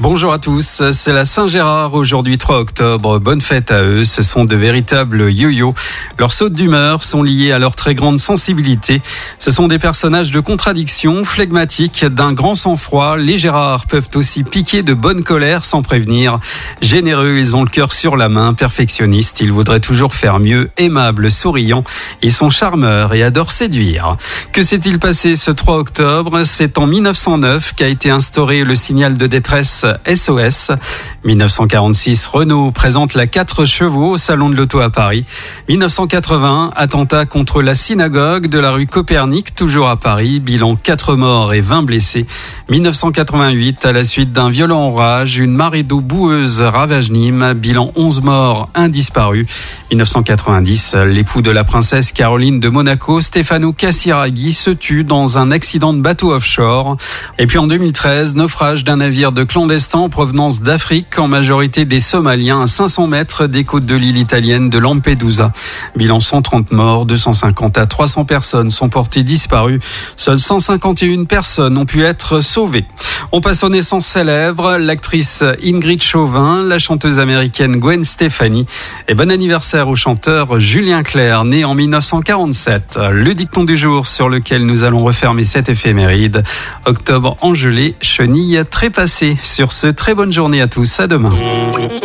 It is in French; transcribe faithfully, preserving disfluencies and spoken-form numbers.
Bonjour à tous, c'est la Saint-Gérard aujourd'hui trois octobre. Bonne fête à eux, ce sont de véritables yo-yo. Leurs sautes d'humeur sont liées à leur très grande sensibilité. Ce sont des personnages de contradiction, flegmatiques, d'un grand sang-froid. Les Gérards peuvent aussi piquer de bonne colère sans prévenir. Généreux, ils ont le cœur sur la main, perfectionnistes, ils voudraient toujours faire mieux, aimables, souriants. Ils sont charmeurs et adorent séduire. Que s'est-il passé ce trois octobre ? C'est en mille neuf cent neuf qu'a été instauré le signal de détresse S O S. mille neuf cent quarante-six, Renault présente la quatre chevaux au Salon de l'Auto à Paris. mille neuf cent quatre-vingts, attentat contre la synagogue de la rue Copernic, toujours à Paris. Bilan quatre morts et vingt blessés. mille neuf cent quatre-vingt-huit, à la suite d'un violent orage, une marée d'eau boueuse ravage Nîmes. Bilan onze morts, un disparu. mille neuf cent quatre-vingt-dix, l'époux de la princesse Caroline de Monaco, Stefano Casiraghi, se tue dans un accident de bateau offshore. Et puis en deux mille treize, naufrage d'un navire de clandestins en provenance d'Afrique, en majorité des Somaliens, à cinq cents mètres des côtes de l'île italienne de Lampedusa. Bilan cent trente morts, deux cent cinquante à trois cents personnes sont portées disparues. Seules cent cinquante et une personnes ont pu être sauvées. On passe aux naissances célèbres. L'actrice Ingrid Chauvin, la chanteuse américaine Gwen Stefani et bon anniversaire au chanteur Julien Clerc, né en mille neuf cent quarante-sept. Le dicton du jour sur lequel nous allons refermer cette éphéméride. Octobre engelé, chenille trépassée. Sur ce, très bonne journée à tous. À demain.